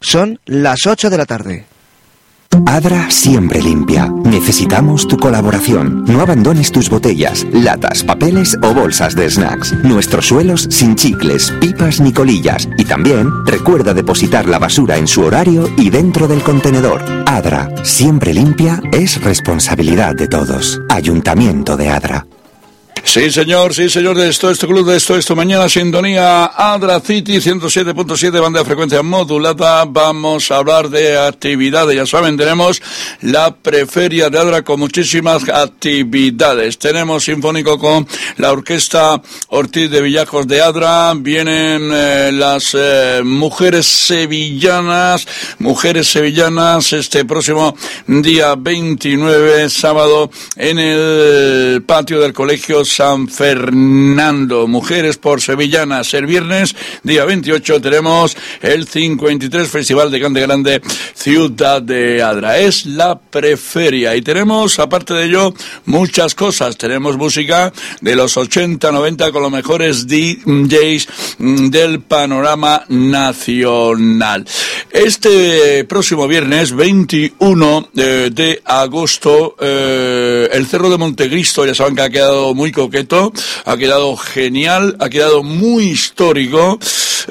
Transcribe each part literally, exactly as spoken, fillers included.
Son las ocho de la tarde. Adra siempre limpia. Necesitamos tu colaboración. No abandones tus botellas, latas, papeles o bolsas de snacks. Nuestros suelos sin chicles, pipas ni colillas. Y también recuerda depositar la basura en su horario y dentro del contenedor. Adra siempre limpia es responsabilidad de todos. Ayuntamiento de Adra. Sí, señor, sí, señor, de esto, esto, club de esto, esto, mañana, sintonía Adra City, ciento siete punto siete, banda de frecuencia modulada. Vamos a hablar de actividades, ya saben, tenemos la preferia de Adra con muchísimas actividades. Tenemos sinfónico con la Orquesta Ortiz de Villajos de Adra, vienen eh, las eh, mujeres sevillanas, mujeres sevillanas, este próximo día veintinueve, sábado, en el patio del Colegio San Fernando. Mujeres por Sevillanas. El viernes, día veintiocho, tenemos el cincuenta y tres Festival de Cante Grande Ciudad de Adra. Es la preferia. Y tenemos, aparte de ello, muchas cosas. Tenemos música de los ochenta, noventa con los mejores D Js del panorama nacional. Este próximo viernes, veintiuno de agosto, eh, el Cerro de Montecristo, ya saben que ha quedado muy coqueto, ha quedado genial, ha quedado muy histórico,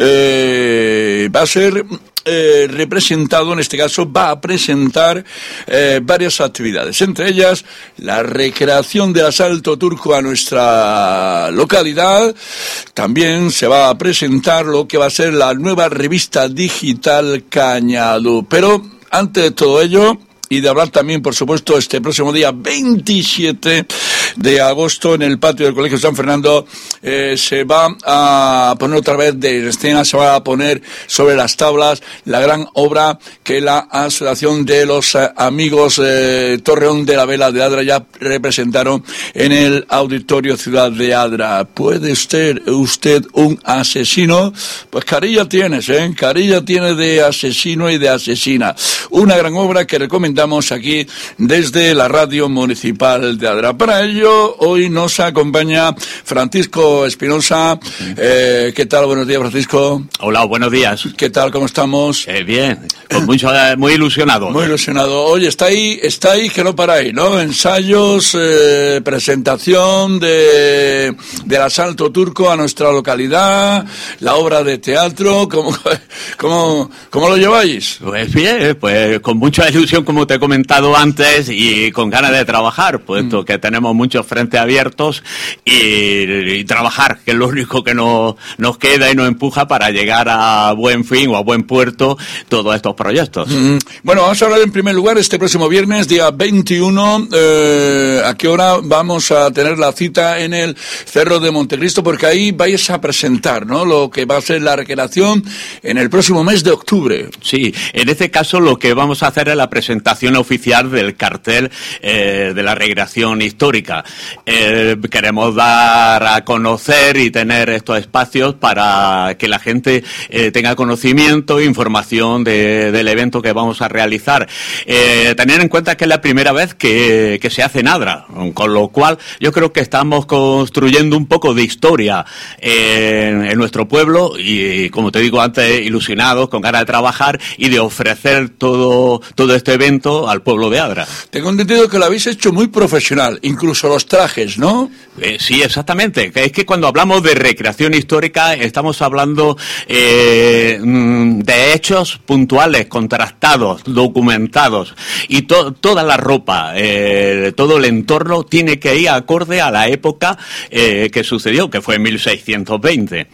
eh, va a ser eh, representado, en este caso va a presentar eh, varias actividades, entre ellas la recreación del asalto turco a nuestra localidad. También se va a presentar lo que va a ser la nueva revista digital Cañadú. Pero antes de todo ello, y de hablar también, por supuesto, este próximo día veintisiete de agosto en el patio del Colegio San Fernando, eh, se va a poner otra vez de escena, se va a poner sobre las tablas la gran obra que la Asociación de los eh, Amigos eh, Torreón de la Vela de Adra ya representaron en el Auditorio Ciudad de Adra. ¿Puede ser usted un asesino? Pues carilla tienes, ¿eh? Carilla tiene de asesino y de asesina. Una gran obra que recomendamos aquí desde la Radio Municipal de Adra. Para ello, hoy nos acompaña Francisco Espinosa. Eh, ¿Qué tal? Buenos días, Francisco. Hola, buenos días. ¿Qué tal? ¿Cómo estamos? Eh, bien, pues mucho, muy ilusionado. Muy ilusionado. Oye, está ahí, está ahí que no para ahí, ¿no? Ensayos, eh, presentación de del asalto turco a nuestra localidad, la obra de teatro. ¿Cómo, cómo, cómo lo lleváis? Pues bien, pues con mucha ilusión, como te he comentado antes, y con ganas de trabajar, puesto mm. que tenemos muchos frentes abiertos y, y trabajar, que es lo único que nos, nos queda y nos empuja para llegar a buen fin o a buen puerto todos estos proyectos. Mm. Bueno, vamos a hablar en primer lugar este próximo viernes, día veintiuno, eh, ¿a qué hora vamos a tener la cita en el Cerro de Montecristo? Porque ahí vais a presentar, ¿no?, lo que va a ser la recreación en el próximo mes de octubre. Sí, en este caso lo que vamos a hacer es la presentación oficial del cartel eh, de la recreación histórica. Eh, queremos dar a conocer y tener estos espacios para que la gente eh, tenga conocimiento e información de, del evento que vamos a realizar. Eh, tener en cuenta que es la primera vez que, que se hace en Adra, con lo cual yo creo que estamos construyendo un poco de historia en, en nuestro pueblo y, como te digo antes, ilusionados, con ganas de trabajar y de ofrecer todo, todo este evento al pueblo de Adra. Tengo entendido que lo habéis hecho muy profesional, incluso los trajes, ¿no? Eh, sí, exactamente. Es que cuando hablamos de recreación histórica estamos hablando eh, de hechos puntuales, contrastados, documentados, y to- toda la ropa, eh, todo el entorno tiene que ir acorde a la época eh, que sucedió, que fue en mil seiscientos veinte.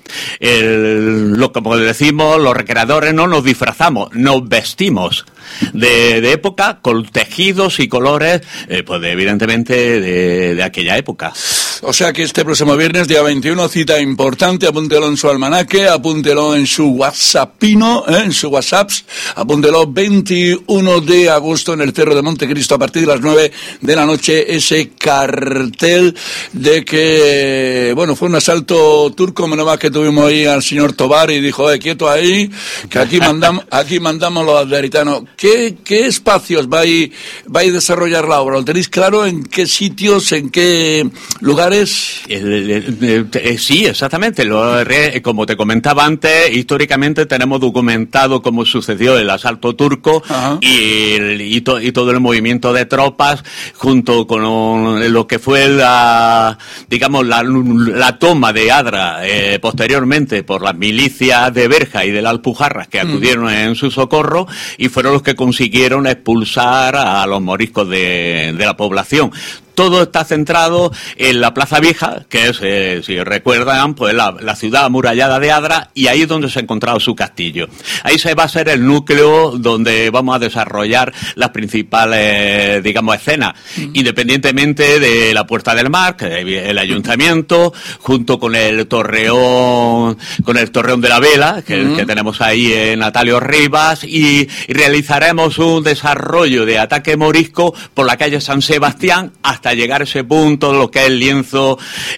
El, lo como decimos, los recreadores no nos disfrazamos, nos vestimos de, de época con tejidos y colores, eh, pues de, evidentemente de, de aquella época. O sea que este próximo viernes, día veintiuno, cita importante, apúntelo en su almanaque, apúntelo en su WhatsAppino, ¿eh? en su WhatsApps, apúntelo veintiuno de agosto en el Cerro de Montecristo a partir de las nueve de la noche, ese cartel de que, bueno, fue un asalto turco, menos mal que tuvimos ahí al señor Tobar y dijo, eh, quieto ahí, que aquí mandamos, aquí mandamos los adveritanos. ¿Qué, qué espacios va a, va a desarrollar la obra? ¿Lo tenéis claro? ¿En qué sitios? ¿En qué lugares? El, el, el, el, sí, exactamente. Lo, como te comentaba antes, históricamente tenemos documentado cómo sucedió el asalto turco y, el, y, to, y todo el movimiento de tropas junto con lo que fue la, digamos, la, la toma de Adra eh, posteriormente por las milicias de Berja y de la Alpujarras que acudieron mm. en su socorro y fueron los que consiguieron expulsar a los moriscos de, de la población. Todo está centrado en la Plaza Vieja, que es, eh, si recuerdan, pues la, la ciudad amurallada de Adra, y ahí es donde se ha encontrado su castillo. Ahí se va a ser el núcleo donde vamos a desarrollar las principales, digamos, escenas, mm. independientemente de la Puerta del Mar, que es el ayuntamiento, junto con el torreón, con el torreón de la Vela, que, mm. que tenemos ahí en Natalio Rivas, y, y realizaremos un desarrollo de ataque morisco por la calle San Sebastián hasta hasta llegar a ese punto, lo que es el lienzo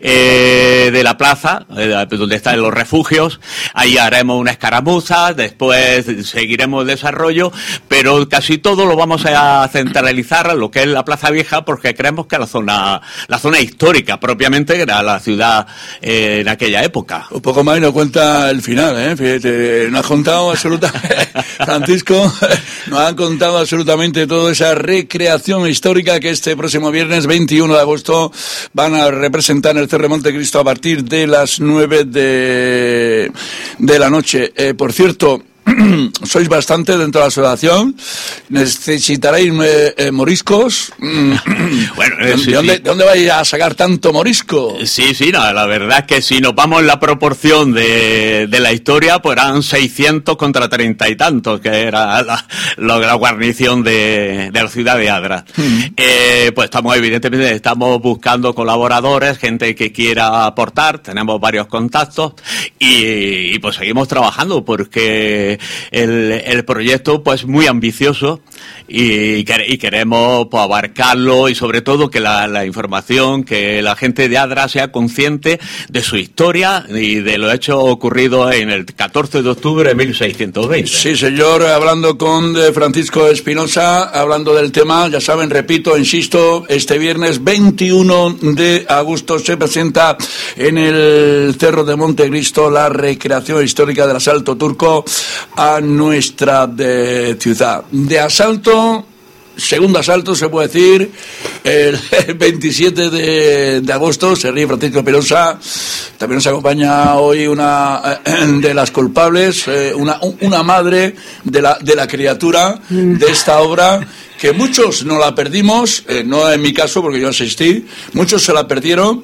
eh, de la plaza, eh, donde están los refugios. Ahí haremos una escaramuza, después seguiremos el desarrollo, pero casi todo lo vamos a centralizar en lo que es la Plaza Vieja, porque creemos que la zona la zona histórica propiamente era la ciudad eh, en aquella época. Un poco más y nos cuenta el final, ¿eh? Fíjate, nos ha contado absolutamente, Francisco, nos han contado absolutamente toda esa recreación histórica que este próximo viernes veintiuno de agosto van a representar en el Cerro de Montecristo a partir de las nueve de, de la noche. Eh, por cierto, sois bastante dentro de la asociación, necesitaréis eh, eh, moriscos. Bueno, eh, ¿De, sí, dónde, sí. ¿De dónde vais a sacar tanto morisco? Sí, sí, no, la verdad es que si nos vamos en la proporción de, de la historia, pues eran seiscientos contra treinta y tantos, que era la, la, la guarnición de, de la ciudad de Adra. Mm. Eh, pues estamos, evidentemente, estamos buscando colaboradores, gente que quiera aportar, tenemos varios contactos y, y pues seguimos trabajando porque El, el proyecto pues muy ambicioso y, y queremos pues, abarcarlo y sobre todo que la, la información, que la gente de Adra sea consciente de su historia y de los hechos ocurridos en el catorce de octubre de mil seiscientos veinte. Sí, señor, hablando con Francisco Espinosa, hablando del tema, ya saben, repito, insisto, este viernes veintiuno de agosto se presenta en el Cerro de Montecristo la recreación histórica del asalto turco a nuestra de ciudad. De asalto, segundo asalto se puede decir, el veintisiete de, de agosto, se ríe Francisco Espinosa. También nos acompaña hoy una de las culpables, una, una madre de la, de la criatura de esta obra, que muchos no la perdimos, eh, no en mi caso porque yo asistí, muchos se la perdieron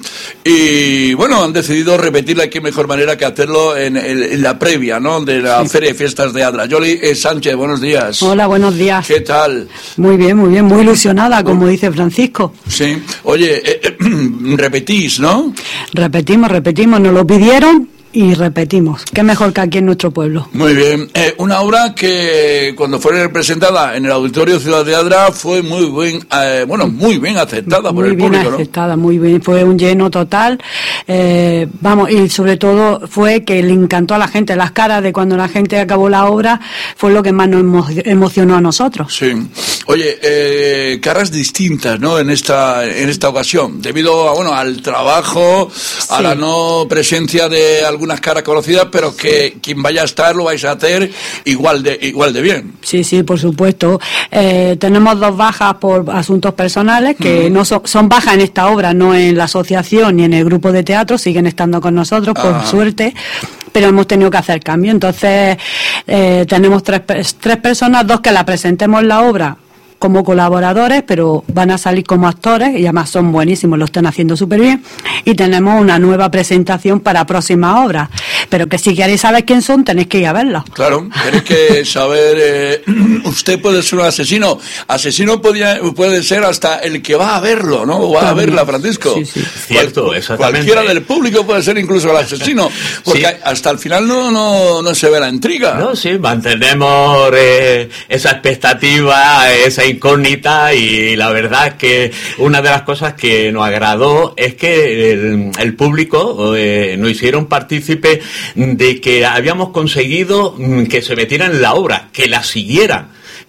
y bueno, han decidido repetirla, qué mejor manera que hacerlo en, en, en la previa, ¿no?, de la sí. Feria de Fiestas de Adra. Yoli eh, Sánchez, buenos días. Hola, buenos días. ¿Qué tal? Muy bien, muy bien, muy ilusionada, como dice Francisco. Sí, oye, eh, eh, repetís, ¿no? Repetimos, repetimos, nos lo pidieron y repetimos. Qué mejor que aquí en nuestro pueblo. Muy bien. Eh, una obra que cuando fue representada en el Auditorio Ciudad de Adra fue muy bien, eh, bueno, muy bien aceptada por el público, ¿no? Muy bien aceptada, muy bien. Fue un lleno total. Eh, vamos, y sobre todo fue que le encantó a la gente. Las caras de cuando la gente acabó la obra fue lo que más nos emo emocionó a nosotros. Sí. Oye, eh, caras distintas, ¿no?, en esta en esta ocasión, debido a, bueno, al trabajo, sí. a la no presencia de algunas caras conocidas, pero que quien vaya a estar lo vais a hacer igual de igual de bien. Sí, sí, por supuesto. Eh, tenemos dos bajas por asuntos personales, que mm. no son, son bajas en esta obra, no en la asociación ni en el grupo de teatro, siguen estando con nosotros, por ah. suerte, pero hemos tenido que hacer cambio. Entonces, eh, tenemos tres, tres personas, dos que la presentemos la obra como colaboradores, pero van a salir como actores y además son buenísimos, lo están haciendo súper bien, y tenemos una nueva presentación para próximas obras, pero que si queréis saber quién son, tenéis que ir a verlos. Claro, tenéis que saber, eh, usted puede ser un asesino, asesino podía, puede ser hasta el que va a verlo, ¿no? O va a verla, Francisco. Sí, sí. Cierto, Cual, exactamente. Cualquiera del público puede ser incluso el asesino, porque sí. hasta el final no, no, no se ve la intriga. No, sí, mantenemos eh, esa expectativa, esa incógnita, y la verdad es que una de las cosas que nos agradó es que el, el público eh, nos hicieron partícipe de que habíamos conseguido que se metieran en la obra, que la siguieran,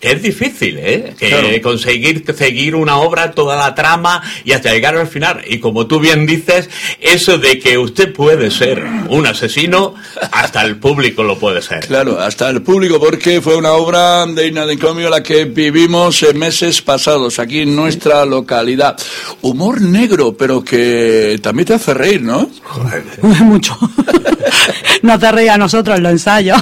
es difícil, ¿eh? Que claro. conseguir seguir una obra, toda la trama y hasta llegar al final. Y como tú bien dices, eso de que usted puede ser un asesino, hasta el público lo puede ser. Claro, hasta el público, porque fue una obra de inanicomio la que vivimos en meses pasados aquí en nuestra localidad. Humor negro, pero que también te hace reír, ¿no? Mucho. No hace reír a nosotros en los ensayos.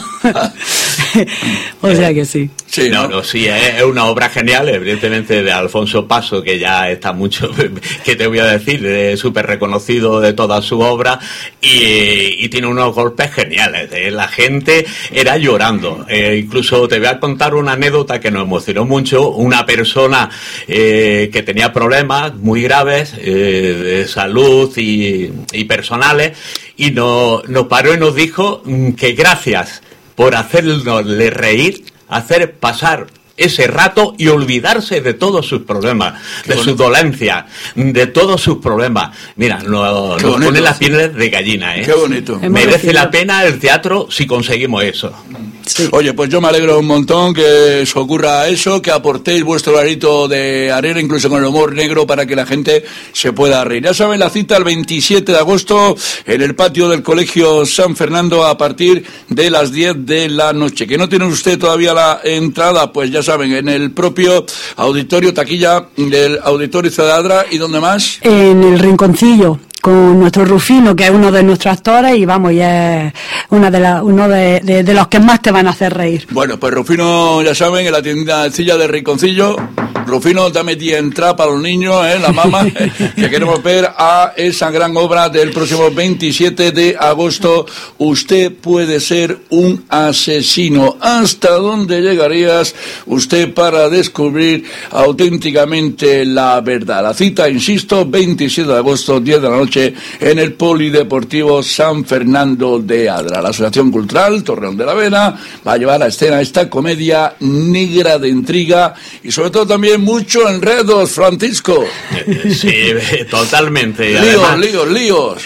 O sea que sí. Sí, no, ¿no? no, sí, es, es una obra genial, evidentemente, de Alfonso Paso, que ya está mucho, que te voy a decir, es súper reconocido de toda su obra, y, y tiene unos golpes geniales. ¿eh? La gente era llorando. Eh, incluso te voy a contar una anécdota que nos emocionó mucho. Una persona eh, que tenía problemas muy graves eh, de salud y, y personales, y nos, nos paró y nos dijo que gracias por hacernosle reír, hacer pasar ese rato y olvidarse de todos sus problemas, Qué de bonito. Sus dolencias, de todos sus problemas. Mira, no, nos bonito. Pone las pieles de gallina, ¿eh? Qué bonito. Merece la pena el teatro si conseguimos eso. Sí. Oye, pues yo me alegro un montón que os ocurra eso, que aportéis vuestro granito de arena, incluso con el humor negro, para que la gente se pueda reír. Ya saben, la cita el veintisiete de agosto en el patio del Colegio San Fernando a partir de las diez de la noche. ¿Que no tiene usted todavía la entrada? Pues ya saben, en el propio auditorio, taquilla del Auditorio Adra. ¿Y dónde más? En el Rinconcillo, con nuestro Rufino, que es uno de nuestros actores, y vamos, y es una de la, uno de, de, de los que más te van a hacer reír. Bueno, pues Rufino, ya saben, en la tiendecilla de Rinconcillo. Rufino, dame diez entradas para los niños, ¿eh? La mamá, que queremos ver a esa gran obra del próximo veintisiete de agosto. Usted puede ser un asesino. ¿Hasta dónde llegarías usted para descubrir auténticamente la verdad? La cita, insisto, veintisiete de agosto, diez de la noche, en el Polideportivo San Fernando de Adra. La Asociación Cultural Torreón de la Vela va a llevar a escena esta comedia negra de intriga y sobre todo también mucho enredos, Francisco. Sí, totalmente. Líos, además... líos, líos.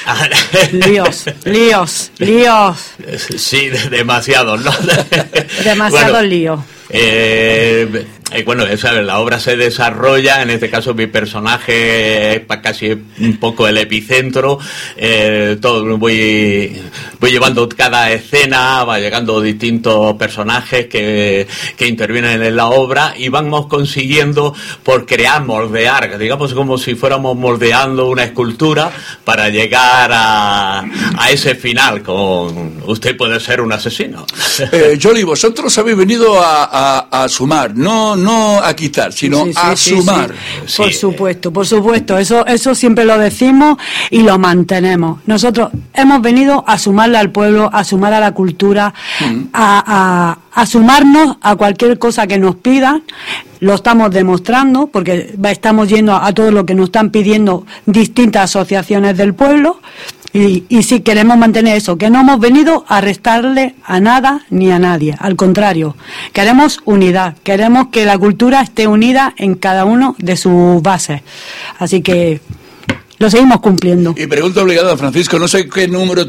Líos, líos, líos. Sí, demasiados, ¿no? Demasiado bueno, lío. Eh, eh, bueno, esa, la obra se desarrolla, en este caso mi personaje es casi un poco el epicentro, eh, todo voy, voy llevando cada escena, va llegando distintos personajes que, que intervienen en la obra y vamos consiguiendo por crear, moldear, digamos como si fuéramos moldeando una escultura para llegar a, a ese final con usted puede ser un asesino. Eh, Yoli, vosotros habéis venido a, a, a sumar, no no a quitar, sino sí, sí, a sí, sumar. Sí. Por sí. supuesto, por supuesto, eso eso siempre lo decimos y lo mantenemos. Nosotros hemos venido a sumarle al pueblo, a sumar a la cultura, mm. a, a, a sumarnos a cualquier cosa que nos pidan. Lo estamos demostrando porque estamos yendo a, a todo lo que nos están pidiendo distintas asociaciones del pueblo. Y, y sí queremos mantener eso, que no hemos venido a restarle a nada ni a nadie, al contrario, queremos unidad, queremos que la cultura esté unida en cada uno de sus bases, así que lo seguimos cumpliendo. Y pregunta obligada, Francisco, no sé qué número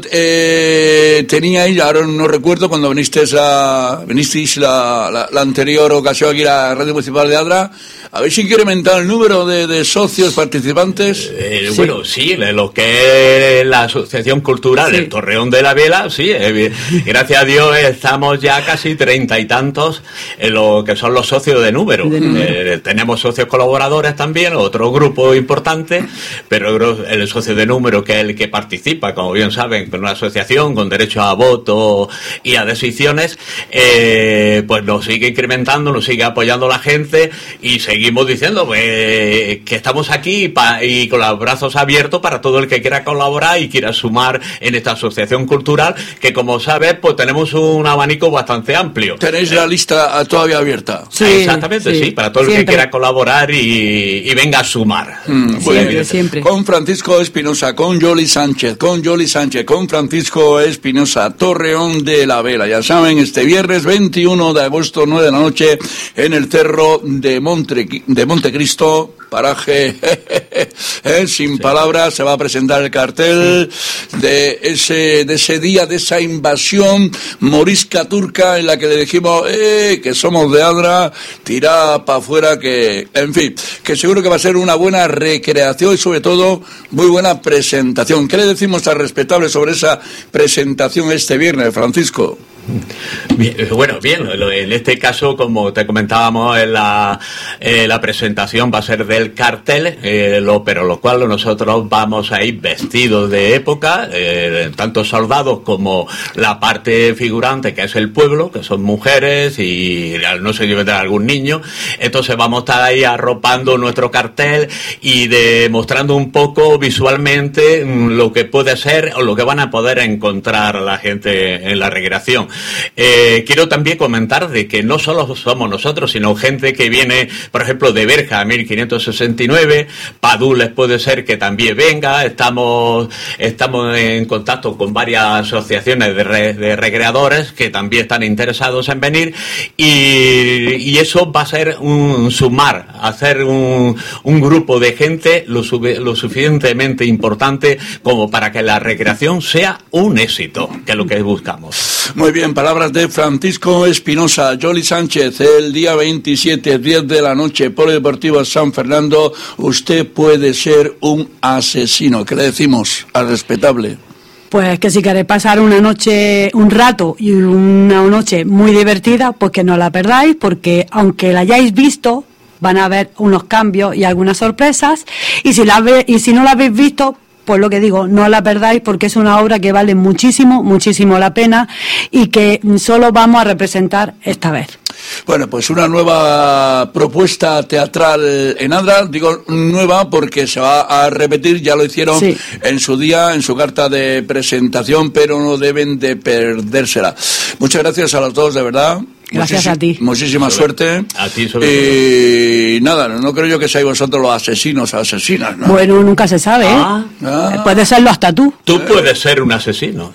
eh, teníais, ahora no recuerdo, cuando vinisteis, a, vinisteis la, la, la anterior ocasión aquí a la Radio Municipal de Adra, ¿habéis incrementado el número de, de socios participantes? Eh, sí. Bueno, sí, lo que es la Asociación Cultural, sí. El Torreón de la Vela, sí, eh, gracias a Dios estamos ya casi treinta y tantos en lo que son los socios de número. De número. Eh, tenemos socios colaboradores también, otro grupo importante, pero el socio de número, que es el que participa, como bien saben, con una asociación con derecho a voto y a decisiones, eh, pues nos sigue incrementando, nos sigue apoyando la gente y seguimos diciendo pues, que estamos aquí pa, y con los brazos abiertos para todo el que quiera colaborar y quiera sumar en esta asociación cultural, que como sabes, pues tenemos un abanico bastante amplio. ¿Tenéis la lista todavía abierta? Sí, exactamente, sí, sí para todo siempre. El que quiera colaborar y, y venga a sumar. Mm, siempre, bien. siempre. Con Francisco Espinosa, con Yoli Sánchez, con Yoli Sánchez, con Francisco Espinosa, Torreón de la Vela. Ya saben, este viernes veintiuno de agosto, nueve de la noche, en el Cerro de Montre. Monte, de Montecristo, paraje eh, sin palabras. Se va a presentar el cartel de ese de ese día, de esa invasión morisca turca en la que le dijimos eh, que somos de Adra, tirá para afuera, que en fin, que seguro que va a ser una buena recreación y sobre todo muy buena presentación. ¿Qué le decimos al respetable sobre esa presentación este viernes, Francisco? Bien, bueno, bien, en este caso, como te comentábamos, en la, eh, la presentación va a ser del cartel, eh, lo, pero lo cual nosotros vamos a ir vestidos de época, eh, tanto soldados como la parte figurante, que es el pueblo, que son mujeres y no se lleve de algún niño. Entonces vamos a estar ahí arropando nuestro cartel y demostrando un poco visualmente lo que puede ser o lo que van a poder encontrar la gente en la recreación. Eh, quiero también comentar de que no solo somos nosotros, sino gente que viene, por ejemplo, de Berja, mil quinientos sesenta y nueve, Padules puede ser que también venga, estamos estamos en contacto con varias asociaciones de, re, de recreadores que también están interesados en venir y, y eso va a ser un sumar, hacer un, un grupo de gente lo, lo suficientemente importante como para que la recreación sea un éxito, que es lo que buscamos. Muy bien, palabras de Francisco Espinosa. Jolly Sánchez, el día veintisiete, diez de la noche, Polideportivo San Fernando, usted puede ser un asesino. ¿Qué le decimos al respetable? Pues que si queréis pasar una noche, un rato y una noche muy divertida, pues que no la perdáis, porque aunque la hayáis visto, van a haber unos cambios y algunas sorpresas, y si la ve, y si no la habéis visto, pues lo que digo, no la perdáis, porque es una obra que vale muchísimo, muchísimo la pena y que solo vamos a representar esta vez. Bueno, pues una nueva propuesta teatral en Adra, digo nueva porque se va a repetir, ya lo hicieron sí. en su día, en su carta de presentación, pero no deben de perdérsela. Muchas gracias a los dos, de verdad. Gracias Muchis- a ti. Muchísima sobre, suerte. A ti sobre Y todo. Nada, no creo yo que seáis vosotros los asesinos o asesinas, ¿no? Bueno, nunca se sabe, ah, ¿eh? Ah. Puede serlo hasta tú. Tú puedes ser un asesino.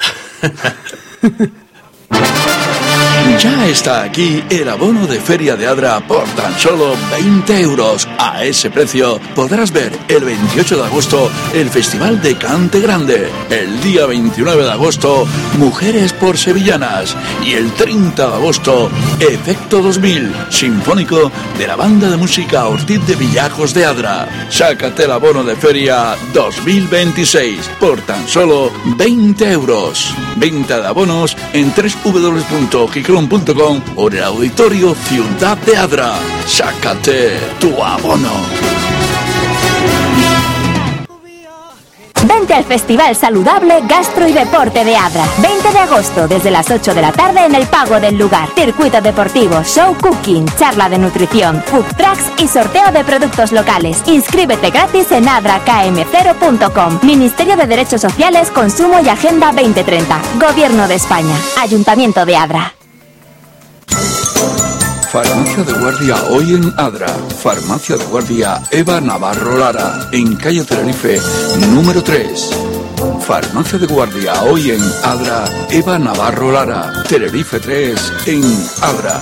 Ya está aquí el abono de Feria de Adra por tan solo veinte euros. A ese precio podrás ver el veintiocho de agosto el Festival de Cante Grande, el día veintinueve de agosto Mujeres por Sevillanas y el treinta de agosto Efecto dos mil, sinfónico de la banda de música Ortiz de Villajos de Adra. Sácate el abono de Feria dos mil veintiséis por tan solo veinte euros. Venta de abonos en doble u doble u doble u punto giclón punto com o en el Auditorio Ciudad de Adra. Sácate tu abono. Vente al Festival Saludable Gastro y Deporte de Adra. veinte de agosto, desde las ocho de la tarde en el pago del lugar. Circuito deportivo, show cooking, charla de nutrición, food trucks y sorteo de productos locales. Inscríbete gratis en adra k m cero punto com. Ministerio de Derechos Sociales, Consumo y Agenda veinte treinta. Gobierno de España. Ayuntamiento de Adra. Farmacia de Guardia hoy en Adra. Farmacia de Guardia Eva Navarro Lara, en calle Tenerife, número tres. Farmacia de Guardia hoy en Adra Eva Navarro Lara, Tenerife tres, en Adra.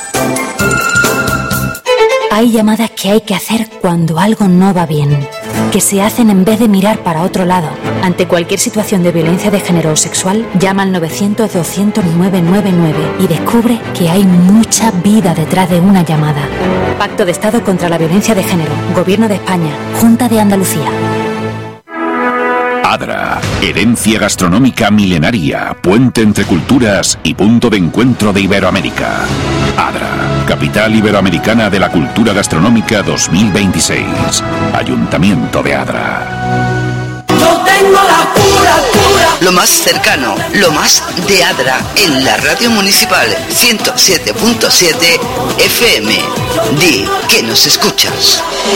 Hay llamadas que hay que hacer cuando algo no va bien, que se hacen en vez de mirar para otro lado. Ante cualquier situación de violencia de género o sexual, llama al novecientos doscientos nueve nueve nueve y descubre que hay mucha vida detrás de una llamada. Pacto de Estado contra la Violencia de Género, Gobierno de España, Junta de Andalucía. Adra, herencia gastronómica milenaria, puente entre culturas y punto de encuentro de Iberoamérica. Adra, capital iberoamericana de la cultura gastronómica dos mil veintiséis. Ayuntamiento de Adra. Yo tengo la cura, cura. Lo más cercano, lo más de Adra, en la radio municipal ciento siete punto siete F M. Di que nos escuchas.